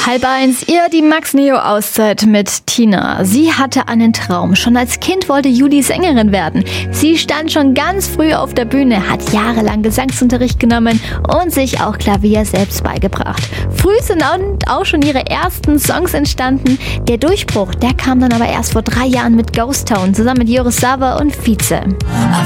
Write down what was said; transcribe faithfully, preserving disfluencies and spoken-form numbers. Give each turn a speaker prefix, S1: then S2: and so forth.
S1: Halb eins, ihr die Max-Neo-Auszeit mit Tina. Sie hatte einen Traum. Schon als Kind wollte Juli Sängerin werden. Sie stand schon ganz früh auf der Bühne, hat jahrelang Gesangsunterricht genommen und sich auch Klavier selbst beigebracht. Früh sind auch schon ihre ersten Songs entstanden. Der Durchbruch, der kam dann aber erst vor drei Jahren mit Ghost Town zusammen mit Joris Sava und Vize.